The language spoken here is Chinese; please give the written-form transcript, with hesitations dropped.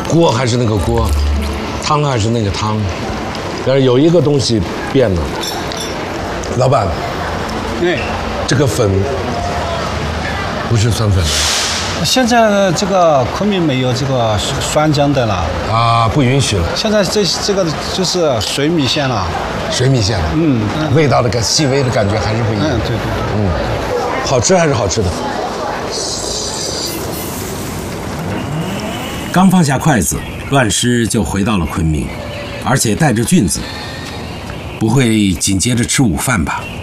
锅还是那个锅，汤还是那个汤，但是有一个东西变了。老板，这个粉不是酸粉。 现在这个昆明没有这个酸浆的了啊，不允许了。 现在这个就是水米线了， 水米线了。味道的细微的感觉还是不一样。 对。 好吃还是好吃的。 刚放下筷子，乱师就回到了昆明，而且带着菌子，不会紧接着吃午饭吧？